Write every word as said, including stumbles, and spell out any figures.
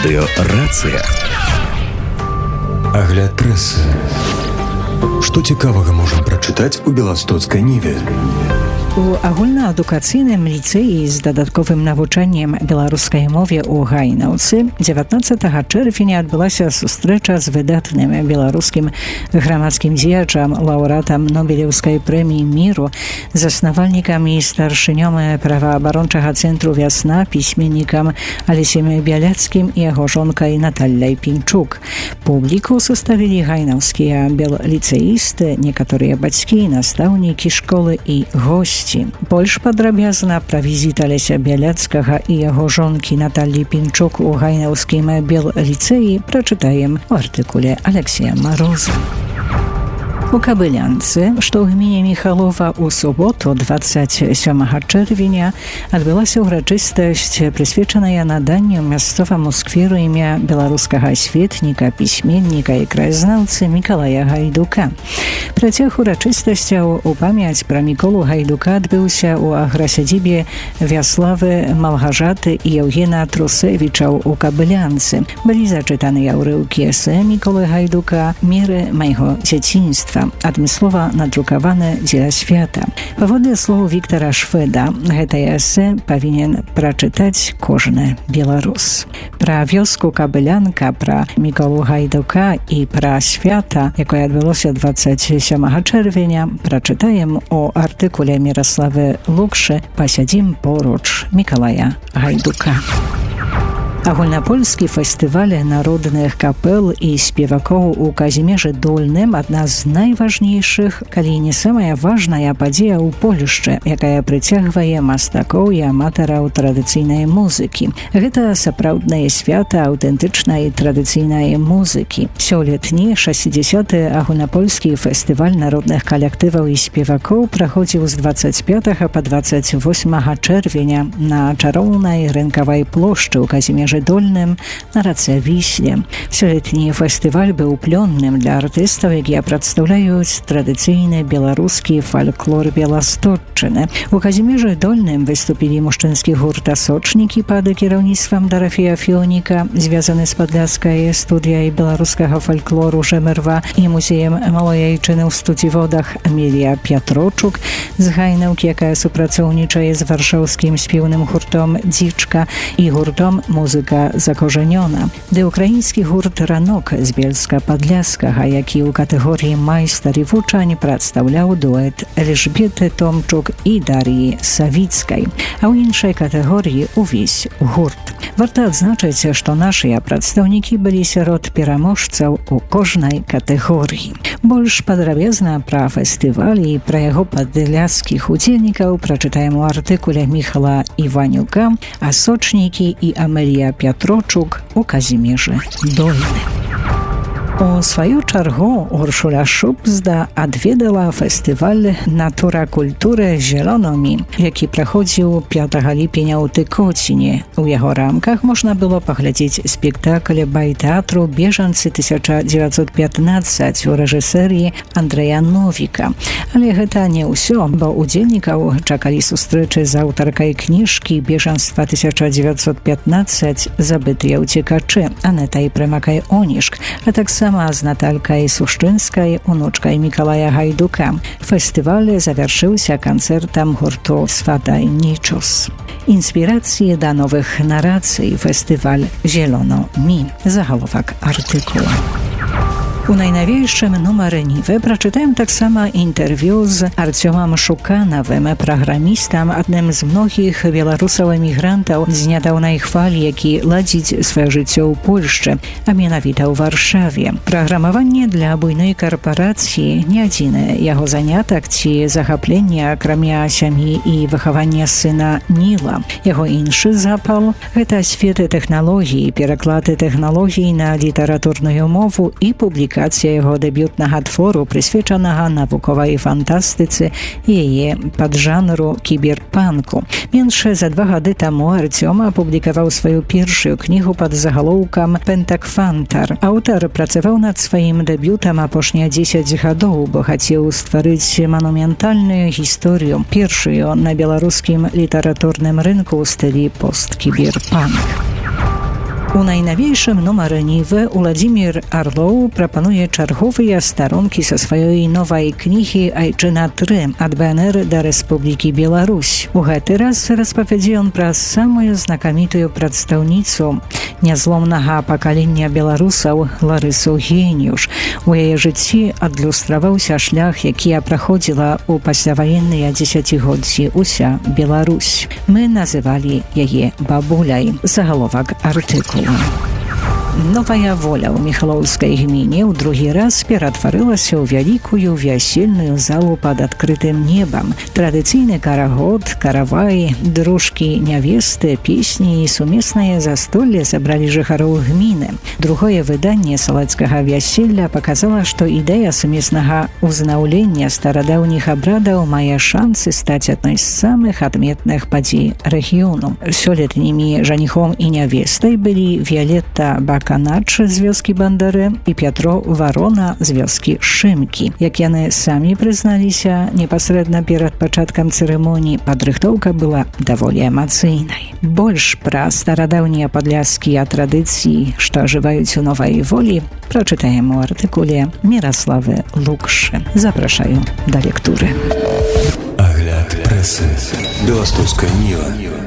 Радыё «Рацыя». Агляд прэсы. Што цікавага можам прачытаць у беластоцкай ніве? У агульнаадукацыйным ліцэі з дадатковым навучаннем беларускай мове ў Гайнаўцы дзевятнаццатага чэрвеня адбылася сустрэча з выдатным беларускім грамадскім дзеячам, лаўрэатам Нобелеўскай прэміі міру, заснавальнікам і старшынём праваабарончага цэнтру «Вясна», пісьменнікам Алесем Бяляцкім і яго жонкай Наталляй Пінчук. Публіку составілі гайнаўскія белліцэісты, некаторыя бацькі, настаўнікі школы і госці. Больш падрабязна пра візіт Алеся Бяляцкага і яго жонкі Наталлі Пінчук у гайнаўскім белліцэі прачытаем у артыкуле Алексея Мароза. У Кабылянцы, што ў гміне Міхалова, у суботу, дваццаць сёмага чэрвеня, адбылася ўрачыстасць, прысвечаная наданню мясцоваму скверу імя беларускага асветніка, пісьменніка і краязнаўцы Мікалая Гайдука. Працяг урачыстасцяў у памяць пра Міколу Гайдука адбыўся ў аграсядзібе Вяславы Малгажаты і Яўгена Трусевічаў у Кабылянцы. Былі зачытаныя ўрыўкі эсэ Міколы Гайдука «Міры майго дзяцінства», адмыслова надрукаваны дзеля свята. Паводле слоў Віктара Шведа, гэтае эсэ павінен прачытаць кожны беларус. Пра вёску Кабылянка, пра Міколу Гайдука і пра свята, якое адбылося дваццаць сёмага чэрвеня, прачытаем у артыкуле Міраславы Лукшы «Пасядзім поруч Мікалая Гайдука». Агульнапольскі фестываль народных капел і спевакоў у Казімежы Дольным адна з найважнейшых, калі не самая важная падзея ў Польшчы, якая прыцягвае мастакоў і аматараў традыцыйнай музыкі. Гэта сапраўднае свята аўтэнтычнай традыцыйнай музыкі. Сёлетні шэсцідзесяты агульнапольскі фестываль народных калектываў і спевакоў праходзіў з дваццаць пятага па дваццаць восьмага чэрвеня на чароўнай рынкавай плошчы ў Казімежы Дольным на рацэ Вісле. Сёлетні фестываль быў плённым для артыстаў, якія прадстаўляюць традыцыйны беларускі фальклор Беластотчыны. У Казімежы Дольным выступілі мужчынскі гурт «Асочнікі» пад кіраўніцтвам Дарафея Фіоніка, звязаны з падляшскай студыяй беларускага фальклору «Жэмерва» і музеем малой айчыны ў Студзіводах, Амелія Пятрочук з Гайнаўкі, якая супрацоўнічае з варшаўскім спеўным гуртом «Дзічка» і гуртом «Музыка закожанёна». Ды украінскі гурт «Ранок» з Бельска-Падляскага, які ў катэгорыі майстар і вучань прадстаўляў дуэт Эльжбеты Томчук і Дар'і Савіцкай, а ў іншай катэгорыі увесь гурт. Варта адзначыць, што нашыя прадстаўнікі былі сярод пераможцаў у кожнай катэгорыі. Больш падрабязна пра фестываль і пра яго падляскіх удзельнікаў прачытаем у артыкуле Міхала Іванюка «Асочнікі» і Амелія Пятрочук у Казімежы Дольным. У сваю чаргу Уршуля Шубзда адведала фестываль «Натура культуры Зелономі», які праходзіў пятага ліпеня ў Тыкоціне. У яго рамках можна было паглядзець спектакль байтэатру «Бежанцы тысяча дзевяцьсот пятнаццаць» у рэжысэріі Андрэя Новіка. Але гэта не ўсё, бо удзельнікаў чакалі сустрэчы з аўтаркай кніжкі «Бежанства тысяча дзевяцьсот пятнаццаць. Забытыя ўцекачы» Анетай Прымакай Онішк, а таксама сама з Наталькай Сушчынскай, унучкай Мікалая Гайдука. Фестываль завяршыўся канцэртам гурту «Сватай Нічус». Інспірацыі да новых нарацый фестываль «Зелономі». Загаловак артыкула. У найнавейшым нумары Нівы прачытаем таксама інтэрв'ю з Арцёмам Шуканавым, праграмістам, адным з многіх беларусаў-эмігрантаў з нядаўнай хвалі, які ладзіць сваё жыццё ў Польшчы, а менавіта ў Варшаве. Праграмаванне для буйной карпорацыі не адзіны яго занятак ці захапленне, акрамя сям'і і выхавання сына Ніла. Яго іншы запал – гэта сферы тэхналогій, пераклады тэхналогій на літаратурную мову і публікацыю публікацыя яго дэбютнага твору, прысвечанага навуковай фантастыцы і яе паджанру кіберпанку. Менш за два гады таму Арцём апублікаваў сваю першую кнігу пад загалоўкам «Пентакфантар». Аўтар працаваў над сваім дэбютам апошнія дзесяць гадоў, бо хацеў стварыць манументальную гісторыю, першую на беларускім літаратурным рынку ў стылі посткіберпанк. У найнавейшым нумары Нівы Уладзімір Арлоў прапануе чарговыя старонкі са сваёй новай кнігі «Айчына тры. Ад БНР да Рэспублікі Беларусь». У гэты раз распавядзе ён пра самую знакамітую прадстаўніцу нязломнага пакалення беларусаў Ларысу Геніюш. У яе жыцці адлюстраваўся шлях, які праходзіла ў пасляваенныя дзесяцігоддзі ўся Беларусь. Мы называлі яе бабуляй. Загаловак артыкула. Новая воля ў Міхалоўскай гміне ў другі раз ператварылася ў вялікую вясельную залу пад адкрытым небам. Традыцыйны карагод, каравай, дружкі нявесты, песні і сумеснае застолле сабралі жыхароў гміны. Другое выданне салацкага вяселля паказала, што ідэя сумеснага ўзнаўлення старадаўніх абрадаў мае шансы стаць адной з самых адметных падзей рэгіёну. Сёлетнімі жаніхом і нявестай былі Віялетта Баканач з вёскі Бандары і Пятро Варона з вёскі Шымкі. Як яны самі прызналіся непасрэдна перад пачаткам цырымоніі, падрыхтоўка была даволі эмацыйнай. Больш пра старадаўнія падляшскія традыцыі, што ажываюць у новай волі, прачытаем у артыкуле Міраславы Лукшы. Запрашаю да лектуры. Агляд прэсы. Беластоцкая Ніва.